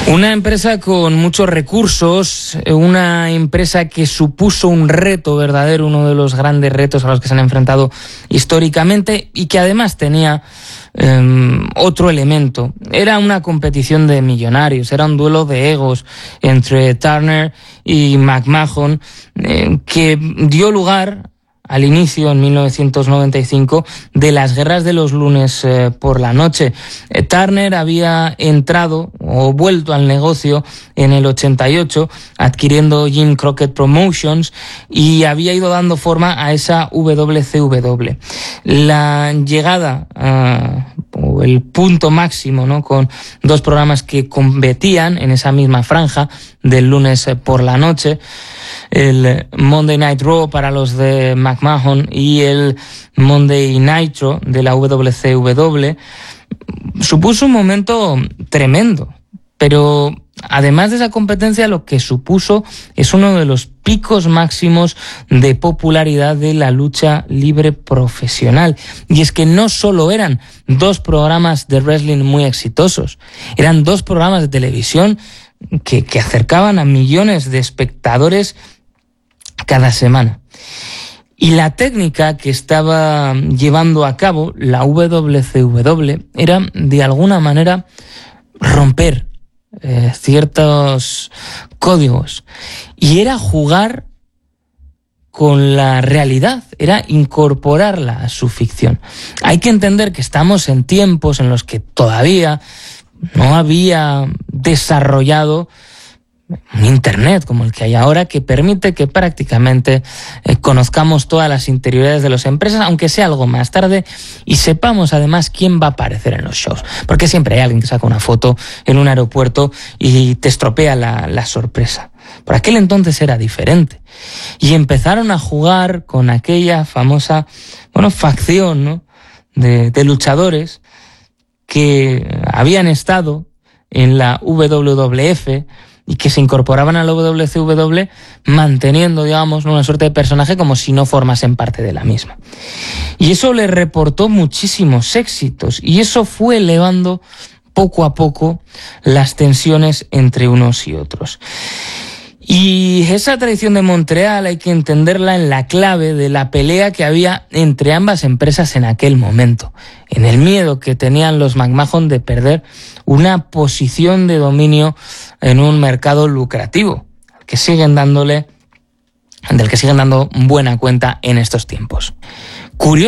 Una empresa con muchos recursos, una empresa que supuso un reto verdadero, uno de los grandes retos a los que se han enfrentado históricamente y que además tenía otro elemento. Era una competición de millonarios, era un duelo de egos entre Turner y McMahon que dio lugar al inicio, en 1995, de las guerras de los lunes por la noche. Turner había entrado o vuelto al negocio en el 88, adquiriendo Jim Crockett Promotions, y había ido dando forma a esa WCW. La llegada o el punto máximo, ¿no?, con dos programas que competían en esa misma franja del lunes por la noche, el Monday Night Raw para los de McMahon y el Monday Nitro de la WCW, supuso un momento tremendo. Pero además de esa competencia, lo que supuso es uno de los picos máximos de popularidad de la lucha libre profesional. Y es que no solo eran dos programas de wrestling muy exitosos, eran dos programas de televisión que acercaban a millones de espectadores cada semana. Y la técnica que estaba llevando a cabo la WCW era, de alguna manera, romper ciertos códigos. Y era jugar con la realidad, era incorporarla a su ficción. Hay que entender que estamos en tiempos en los que todavía no había desarrollado un Internet como el que hay ahora, que permite que prácticamente conozcamos todas las interioridades de las empresas, aunque sea algo más tarde, y sepamos además quién va a aparecer en los shows. Porque siempre hay alguien que saca una foto en un aeropuerto y te estropea la sorpresa. Por aquel entonces era diferente. Y empezaron a jugar con aquella famosa, facción, ¿no?, de luchadores que habían estado en la WWF y que se incorporaban a la WCW manteniendo, digamos, una suerte de personaje como si no formasen parte de la misma. Y eso le reportó muchísimos éxitos, y eso fue elevando poco a poco las tensiones entre unos y otros. Y esa tradición de Montreal hay que entenderla en la clave de la pelea que había entre ambas empresas en aquel momento, en el miedo que tenían los McMahon de perder una posición de dominio en un mercado lucrativo, del que siguen dando buena cuenta en estos tiempos.